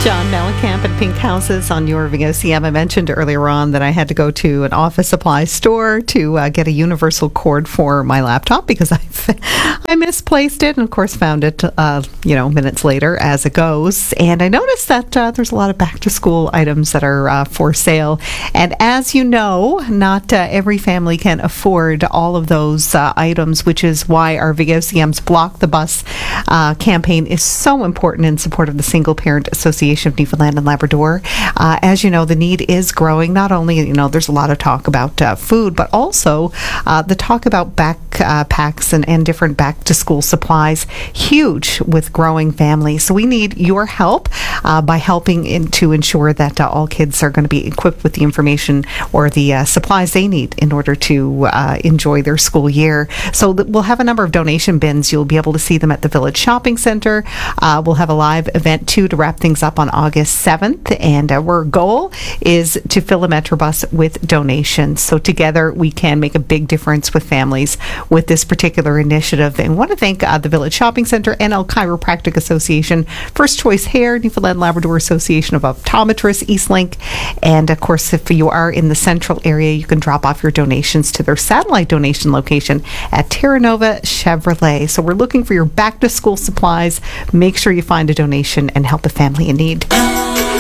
John Mellencamp and Pink Houses on your VOCM. I mentioned earlier on that I had to go to an office supply store to get a universal cord for my laptop because I misplaced it and, of course, found it, minutes later as it goes. And I noticed that there's a lot of back-to-school items that are for sale. And as you know, not every family can afford all of those items, which is why our VOCM's Block the Bus campaign is so important in support of the Single Parent Association of Newfoundland and Labrador. As you know, the need is growing. Not only, there's a lot of talk about food, but also the talk about backpacks and different back-to-school supplies, huge with growing families. So we need your help by helping to ensure that all kids are going to be equipped with the information or the supplies they need in order to enjoy their school year. So we'll have a number of donation bins. You'll be able to see them at the Village Shopping Centre. We'll have a live event, too, to wrap things up on August 7th. And our goal is to fill a Metrobus with donations. So together we can make a big difference with families with this particular initiative. And I want to thank the Village Shopping Centre, NL Chiropractic Association, First Choice Hair, Newfoundland Labrador Association of Optometrists, Eastlink. And of course, if you are in the central area, you can drop off your donations to their satellite donation location at Terra Nova Chevrolet. So we're looking for your back to school supplies. Make sure you find a donation and help a family in need.